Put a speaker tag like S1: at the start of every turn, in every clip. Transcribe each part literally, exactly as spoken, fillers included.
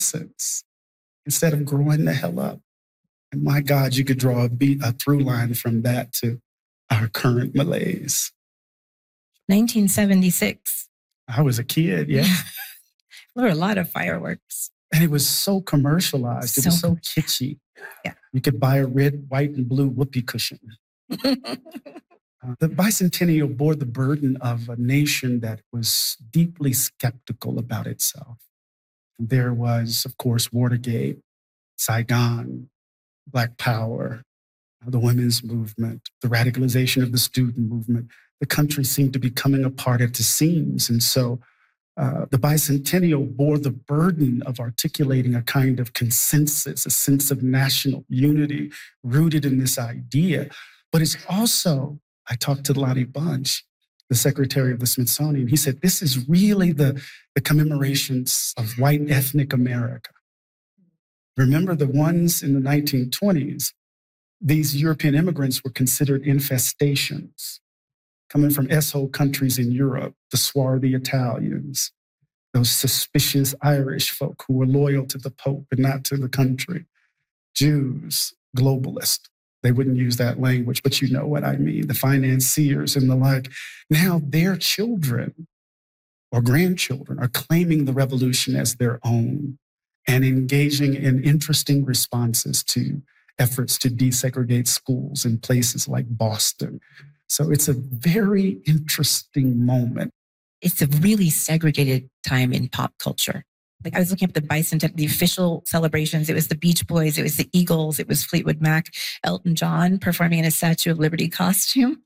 S1: essence instead of growing the hell up. And my God, you could draw a, beat, a through line from that to our current malaise.
S2: nineteen seventy-six.
S1: I was a kid, yeah.
S2: There were a lot of fireworks.
S1: And it was so commercialized. It
S2: So
S1: was so kitschy.
S2: Yeah.
S1: You could buy a red, white, and blue whoopee cushion. uh, the bicentennial bore the burden of a nation that was deeply skeptical about itself. There was, of course, Watergate, Saigon, Black Power, the women's movement, the radicalization of the student movement. The country seemed to be coming apart at the seams. And so uh, the bicentennial bore the burden of articulating a kind of consensus, a sense of national unity rooted in this idea. But it's also, I talked to Lonnie Bunch, the secretary of the Smithsonian. He said, this is really the, the commemorations of white ethnic America. Remember the ones in the nineteen twenties, these European immigrants were considered infestations, coming from S O countries in Europe, the swarthy Italians, those suspicious Irish folk who were loyal to the Pope and not to the country, Jews, globalists. They wouldn't use that language, but you know what I mean, the financiers and the like. Now their children or grandchildren are claiming the revolution as their own and engaging in interesting responses to efforts to desegregate schools in places like Boston. So it's a very interesting moment.
S2: It's a really segregated time in pop culture. Like I was looking up the bicentennial, the official celebrations. It was the Beach Boys, it was the Eagles, it was Fleetwood Mac, Elton John performing in a Statue of Liberty costume.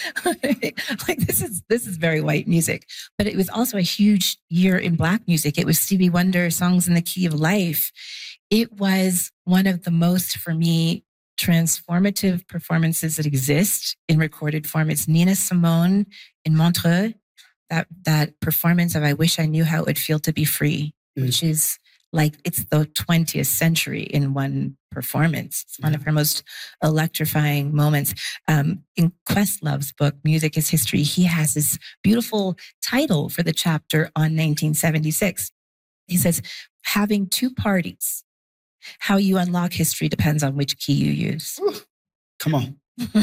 S2: Like this is this is very white music, but it was also a huge year in Black music. It was Stevie Wonder, Songs in the Key of Life. It was one of the most, for me, transformative performances that exist in recorded form. It's Nina Simone in Montreux, that that performance of I Wish I Knew How It Would Feel to Be Free, mm. which is like, it's the twentieth century in one performance. It's one yeah. of her most electrifying moments. Um, in Questlove's book, Music is History, he has this beautiful title for the chapter on nineteen seventy-six. He says, having two parties, how you unlock history depends on which key you use.
S1: Ooh, come on.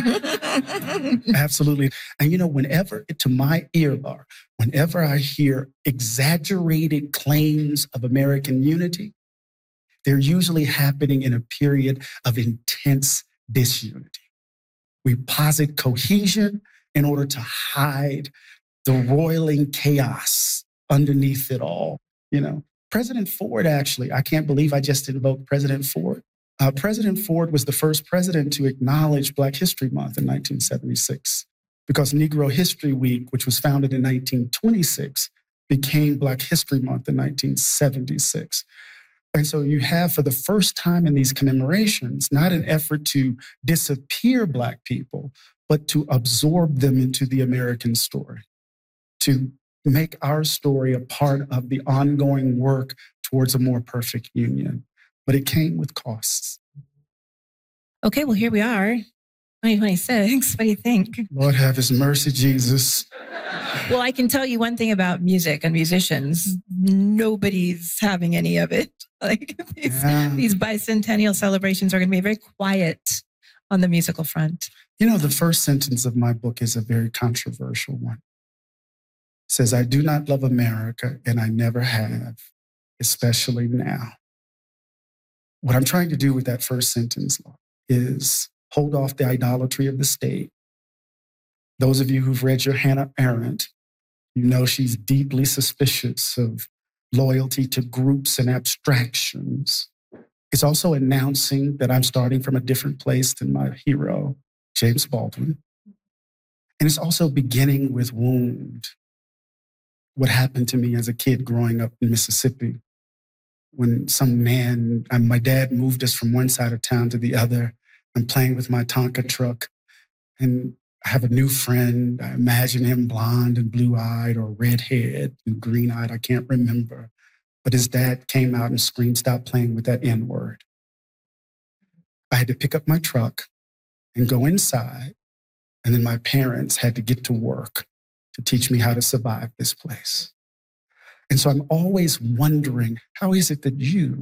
S1: Absolutely. And you know, whenever, to my ear bar, whenever I hear exaggerated claims of American unity, they're usually happening in a period of intense disunity. We posit cohesion in order to hide the roiling chaos underneath it all. You know, President Ford, actually, I can't believe I just invoked President Ford. Uh, President Ford was the first president to acknowledge Black History Month in nineteen seventy-six, because Negro History Week, which was founded in nineteen twenty-six, became Black History Month in nineteen seventy-six. And so you have, for the first time in these commemorations, not an effort to disappear Black people, but to absorb them into the American story, to make our story a part of the ongoing work towards a more perfect union. But it came with costs.
S2: Okay, well, here we are, twenty twenty-six. What do you think?
S1: Lord have his mercy, Jesus.
S2: Well, I can tell you one thing about music and musicians. Nobody's having any of it. Like these, yeah. these bicentennial celebrations are going to be very quiet on the musical front.
S1: You know, the first sentence of my book is a very controversial one. It says, I do not love America, and I never have, especially now. What I'm trying to do with that first sentence is hold off the idolatry of the state. Those of you who've read your Hannah Arendt, you know she's deeply suspicious of loyalty to groups and abstractions. It's also announcing that I'm starting from a different place than my hero, James Baldwin. And it's also beginning with wound. What happened to me as a kid growing up in Mississippi, when some man, and my dad moved us from one side of town to the other. I'm playing with my Tonka truck, and I have a new friend. I imagine him blonde and blue-eyed, or red-haired and green-eyed. I can't remember. But his dad came out and screamed, stop playing with that N-word. I had to pick up my truck and go inside, and then my parents had to get to work to teach me how to survive this place. And so I'm always wondering, how is it that you,